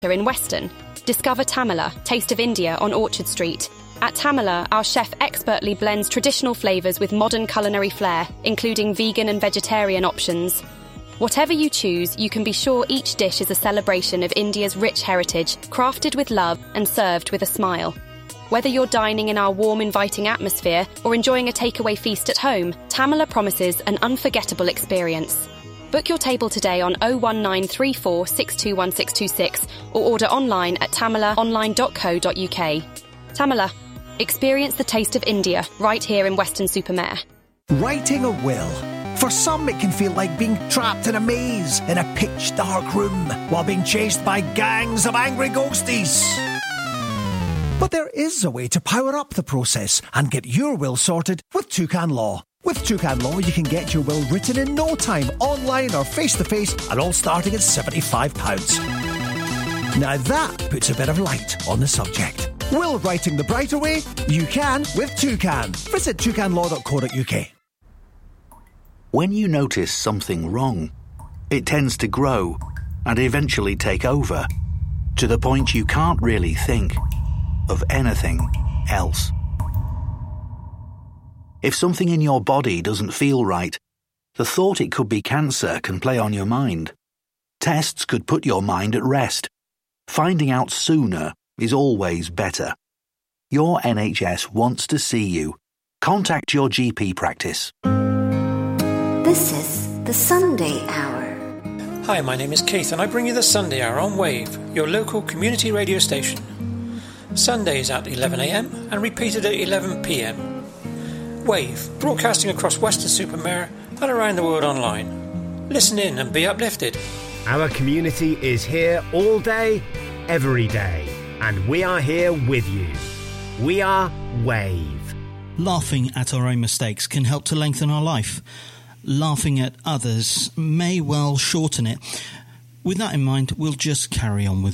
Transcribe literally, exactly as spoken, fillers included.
in Weston. Discover Tamala, Taste of India on Orchard Street. At Tamala, our chef expertly blends traditional flavours with modern culinary flair, including vegan and vegetarian options. Whatever you choose, you can be sure each dish is a celebration of India's rich heritage, crafted with love and served with a smile. Whether you're dining in our warm, inviting atmosphere or enjoying a takeaway feast at home, Tamala promises an unforgettable experience. Book your table today on oh one nine three four six two one six two six or order online at tamala online dot co dot uk. Tamala, experience the taste of India right here in Weston-super-Mare. Writing a will. For some, it can feel like being trapped in a maze in a pitch-dark room while being chased by gangs of angry ghosties. But there is a way to power up the process and get your will sorted with Toucan Law. With Toucan Law, you can get your will written in no time, online or face-to-face, and all starting at seventy-five pounds. Now that puts a bit of light on the subject. Will writing the brighter way? You can with Toucan. Visit toucan law dot co dot uk. When you notice something wrong, it tends to grow and eventually take over, to the point you can't really think of anything else. If something in your body doesn't feel right, the thought it could be cancer can play on your mind. Tests could put your mind at rest. Finding out sooner is always better. Your N H S wants to see you. Contact your G P practice. This is the Sunday Hour. Hi, my name is Keith and I bring you the Sunday Hour on Wave, your local community radio station. Sundays at eleven a m and repeated at eleven p m. Wave, broadcasting across Weston-super-Mare and around the world online. Listen in and be uplifted. Our community is here all day, every day, and we are here with you. We are Wave. Laughing at our own mistakes can help to lengthen our life. Laughing at others may well shorten it. With that in mind, we'll just carry on with